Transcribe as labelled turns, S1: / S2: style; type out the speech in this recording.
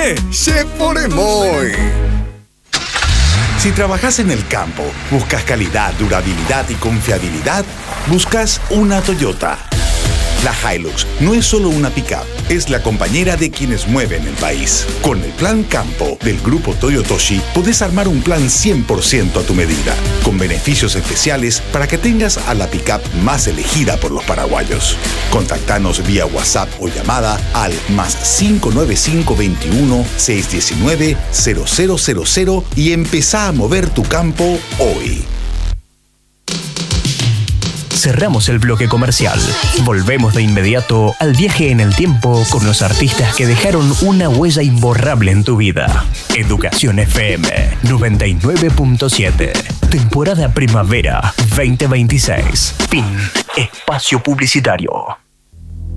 S1: ¡Se pone muy! Si trabajas en el campo, buscas calidad, durabilidad y confiabilidad, buscas una Toyota. La Hilux no es solo una pickup, es la compañera de quienes mueven el país. Con el Plan Campo del Grupo Toyotoshi, podés armar un plan 100% a tu medida, con beneficios especiales para que tengas a la pickup más elegida por los paraguayos. Contactanos vía WhatsApp o llamada al +595 21 619 0000 y empezá a mover tu campo hoy.
S2: Cerramos el bloque comercial. Volvemos de inmediato al viaje en el tiempo con los artistas que dejaron una huella imborrable en tu vida. Educación FM 99.7. Temporada Primavera 2026. Fin. Espacio publicitario.